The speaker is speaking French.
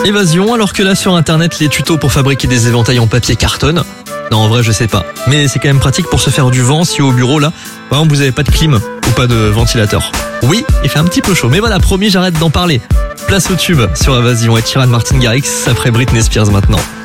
Évasion, alors que là sur internet, les tutos pour fabriquer des éventails en papier cartonnent. Non, en vrai, je sais pas. Mais c'est quand même pratique pour se faire du vent si au bureau, là, par exemple, vous avez pas de clim ou pas de ventilateur. Oui, il fait un petit peu chaud, mais voilà, promis, j'arrête d'en parler. Place au tube sur Évasion et Sheeran Martin Garrix après Britney Spears maintenant.